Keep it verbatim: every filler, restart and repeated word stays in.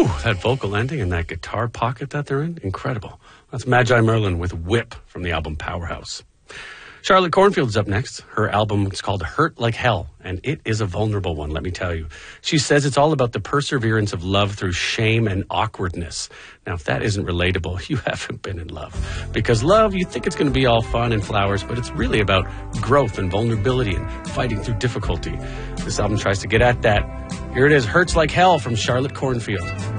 Whew, that vocal ending and that guitar pocket that they're in, incredible. That's Magi Merlin with Whip from the album Powerhouse. Charlotte Cornfield is up next. Her album is called Hurt Like Hell, and it is a vulnerable one, let me tell you. She says it's all about the perseverance of love through shame and awkwardness. Now, if that isn't relatable, you haven't been in love. Because love, you think it's going to be all fun and flowers, but it's really about growth and vulnerability and fighting through difficulty. This album tries to get at that. Here it is, Hurts Like Hell from Charlotte Cornfield.